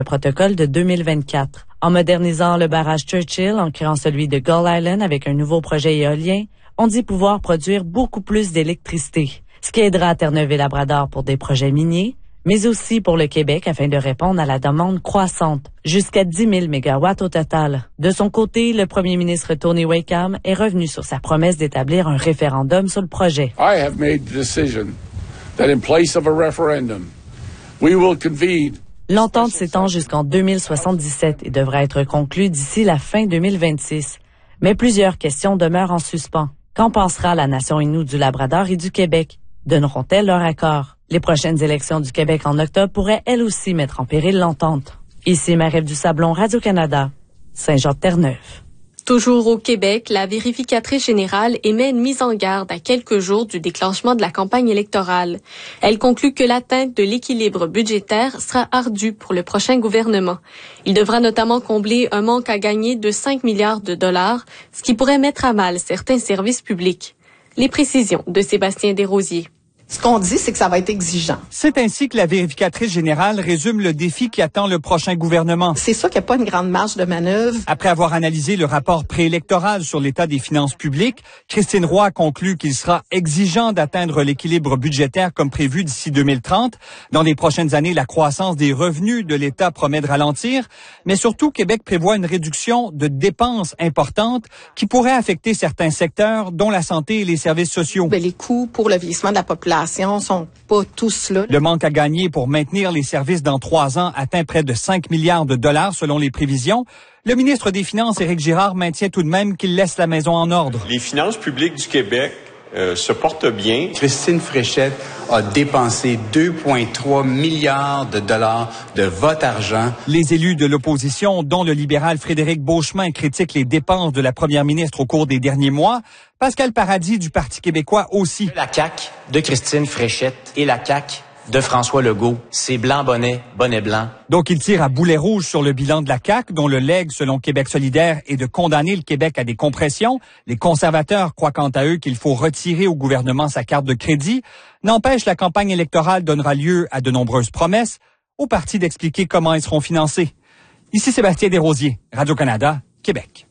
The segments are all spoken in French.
le protocole de 2024. En modernisant le barrage Churchill, en créant celui de Gull Island avec un nouveau projet éolien, on dit pouvoir produire beaucoup plus d'électricité, ce qui aidera à Terre-Neuve et Labrador pour des projets miniers, mais aussi pour le Québec afin de répondre à la demande croissante, jusqu'à 10 000 mégawatts au total. De son côté, le premier ministre Tony Wakeham est revenu sur sa promesse d'établir un référendum sur le projet. I have made the decision that in place of a referendum, we will convene. L'entente s'étend jusqu'en 2077 et devra être conclue d'ici la fin 2026. Mais plusieurs questions demeurent en suspens. Qu'en pensera la nation Innu du Labrador et du Québec? Donneront-elles leur accord? Les prochaines élections du Québec en octobre pourraient elles aussi mettre en péril l'entente. Ici Marie-Ève Dusablon, Radio-Canada, Saint-Jean-de-Terre-Neuve. Toujours au Québec, la vérificatrice générale émet une mise en garde à quelques jours du déclenchement de la campagne électorale. Elle conclut que l'atteinte de l'équilibre budgétaire sera ardue pour le prochain gouvernement. Il devra notamment combler un manque à gagner de 5 milliards de dollars, ce qui pourrait mettre à mal certains services publics. Les précisions de Sébastien Desrosiers. Ce qu'on dit, c'est que ça va être exigeant. C'est ainsi que la vérificatrice générale résume le défi qui attend le prochain gouvernement. C'est sûr qu'il n'y a pas une grande marge de manœuvre. Après avoir analysé le rapport préélectoral sur l'état des finances publiques, Christine Roy conclut qu'il sera exigeant d'atteindre l'équilibre budgétaire comme prévu d'ici 2030. Dans les prochaines années, la croissance des revenus de l'État promet de ralentir, mais surtout, Québec prévoit une réduction de dépenses importantes qui pourrait affecter certains secteurs, dont la santé et les services sociaux. Les coûts pour le vieillissement de la population sont pas tous là. Le manque à gagner pour maintenir les services dans 3 ans atteint près de 5 milliards de dollars selon les prévisions. Le ministre des Finances, Éric Girard, maintient tout de même qu'il laisse la maison en ordre. Les finances publiques du Québec se portent bien. Christine Fréchette a dépensé 2,3 milliards de dollars de votre argent. Les élus de l'opposition, dont le libéral Frédéric Beauchemin, critiquent les dépenses de la première ministre au cours des derniers mois. Pascal Paradis du Parti québécois aussi. La CAQ de Christine Fréchette et la CAQ de François Legault, c'est blanc bonnet, bonnet blanc. Donc il tire à boulet rouge sur le bilan de la CAQ, dont le legs, selon Québec solidaire, est de condamner le Québec à des compressions. Les conservateurs croient quant à eux qu'il faut retirer au gouvernement sa carte de crédit. N'empêche, la campagne électorale donnera lieu à de nombreuses promesses, aux partis d'expliquer comment ils seront financés. Ici Sébastien Desrosiers, Radio-Canada, Québec.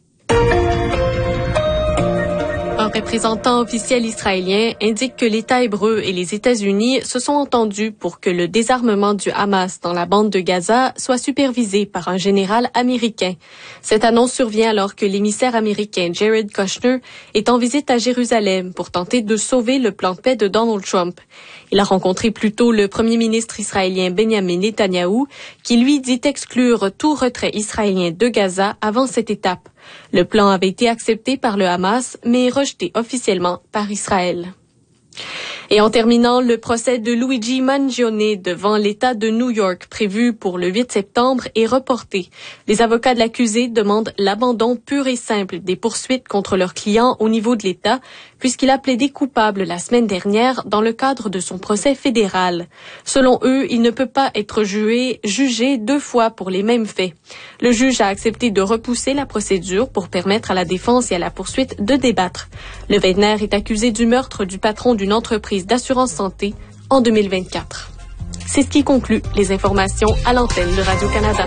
Un représentant officiel israélien indique que l'État hébreu et les États-Unis se sont entendus pour que le désarmement du Hamas dans la bande de Gaza soit supervisé par un général américain. Cette annonce survient alors que l'émissaire américain Jared Kushner est en visite à Jérusalem pour tenter de sauver le plan de paix de Donald Trump. Il a rencontré plus tôt le premier ministre israélien Benjamin Netanyahou, qui lui dit exclure tout retrait israélien de Gaza avant cette étape. Le plan avait été accepté par le Hamas, mais rejeté officiellement par Israël. Et en terminant, le procès de Luigi Mangione devant l'État de New York, prévu pour le 8 septembre, est reporté. Les avocats de l'accusé demandent l'abandon pur et simple des poursuites contre leur client au niveau de l'État, puisqu'il a plaidé coupable la semaine dernière dans le cadre de son procès fédéral. Selon eux, il ne peut pas être jugé 2 fois pour les mêmes faits. Le juge a accepté de repousser la procédure pour permettre à la défense et à la poursuite de débattre. Le vingtenaire est accusé du meurtre du patron d'une entreprise d'assurance santé en 2024. C'est ce qui conclut les informations à l'antenne de Radio-Canada.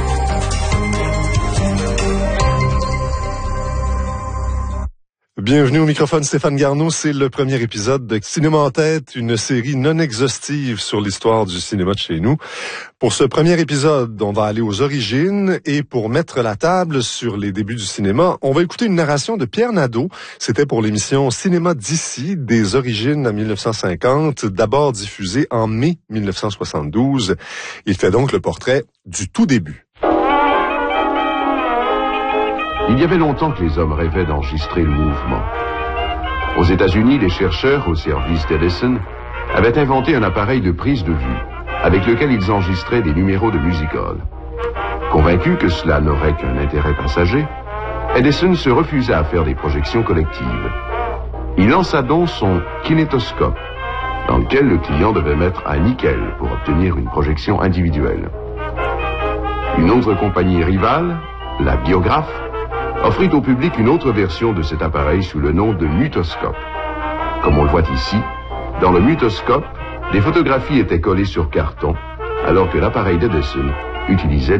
Bienvenue au microphone, Stéphane Garneau. C'est le premier épisode de Cinéma en tête, une série non exhaustive sur l'histoire du cinéma de chez nous. Pour ce premier épisode, on va aller aux origines et pour mettre la table sur les débuts du cinéma, on va écouter une narration de Pierre Nadeau. C'était pour l'émission Cinéma d'ici, des origines en 1950, d'abord diffusée en mai 1972. Il fait donc le portrait du tout début. Il y avait longtemps que les hommes rêvaient d'enregistrer le mouvement. Aux États-Unis, les chercheurs au service d'Edison avaient inventé un appareil de prise de vue avec lequel ils enregistraient des numéros de music hall. Convaincu que cela n'aurait qu'un intérêt passager, Edison se refusa à faire des projections collectives. Il lança donc son kinétoscope, dans lequel le client devait mettre un nickel pour obtenir une projection individuelle. Une autre compagnie rivale, la Biographe, offrit au public une autre version de cet appareil sous le nom de mutoscope. Comme on le voit ici, dans le mutoscope, les photographies étaient collées sur carton, alors que l'appareil d'Edison utilisait